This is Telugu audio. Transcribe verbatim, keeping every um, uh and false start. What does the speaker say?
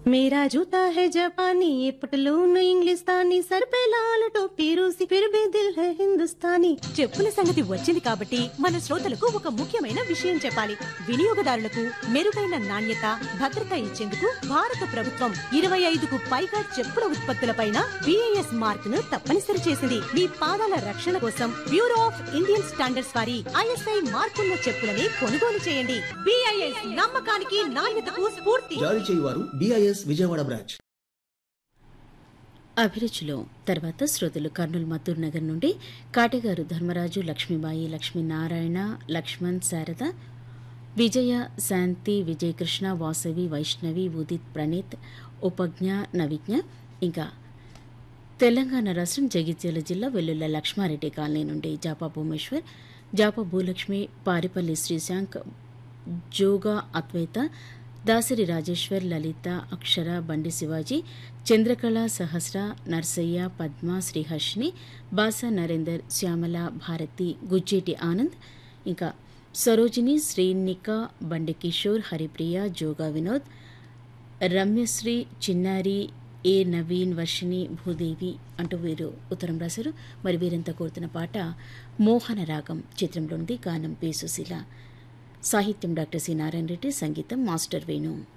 मेरा जूता है जापानी, ये पटलून इंग्लिस्तानी, सर पे लाल टोपी रूसी, फिर भी दिल है हिंदुस्तानी. చెప్పుల సంగతి వచ్చింది కాబట్టి మన శ్రోతలకు ఒక ముఖ్యమైన విషయం చెప్పాలి. వినియోగదారులకు మెరుగైన నాణ్యత, భద్రత ఇచ్చేందుకు భారత ప్రభుత్వం ఇరవై ఐదుకు పైగా చెప్పుల ఉత్పత్తులపైన బిఐఎస్ మార్క్ ను తప్పనిసరి చేసింది. మీ పాదాల రక్షణ కోసం బ్యూరో ఆఫ్ ఇండియన్ స్టాండర్డ్స్ వారి ఐఎస్ఐ మార్కున్న చెప్పులని కొనుగోలు చేయండి. బిఐఎస్ నమ్మకానికి నాణ్యతకు స్ఫూర్తి. జారీ చేయువారు బిఐఎస్ విజయవాడ బ్రాంచ్. అభిరుచిలో తర్వాత శ్రోతలు కర్నూలు మద్దూర్ నగర్ నుండి కాటేగారు ధర్మరాజు, లక్ష్మీబాయి, లక్ష్మీనారాయణ, లక్ష్మణ్, శారద, విజయ, శాంతి, విజయకృష్ణ, వాసవి, వైష్ణవి, ఉదిత్, ప్రణీత్, ఉపజ్ఞ, నవిజ్ఞ, ఇంకా తెలంగాణ రాష్ట్రం జగిత్యాల జిల్లా వెల్లుల్ల లక్ష్మారెడ్డి కాలనీ నుండి జాపా భూమేశ్వర్, జాపా భూలక్ష్మి, పారిపల్లి శ్రీశాంక్, జోగా అద్వైత, దాసరి రాజేశ్వర్, లలిత, అక్షర, బండి శివాజీ, చంద్రకళ, సహస్ర, నర్సయ్య, పద్మ, శ్రీహర్షిని, బాసా నరేందర్, శ్యామల, భారతి, గుజ్జేటి ఆనంద్, ఇంకా సరోజిని, శ్రీనిక, బండి కిషోర్, హరిప్రియ, జోగా వినోద్, రమ్యశ్రీ, చిన్నారి, ఏ నవీన్, వర్షిణి, భూదేవి అంటూ వీరు ఉత్తరం రాశారు. మరి వీరంతా కోరుతున్న పాట మోహన రాగం చిత్రంలోనిది. గానం పి సుశీల, సాహిత్యం డాక్టర్ సి నారాయణ రెడ్డి, సంగీతం మాస్టర్ వేణు.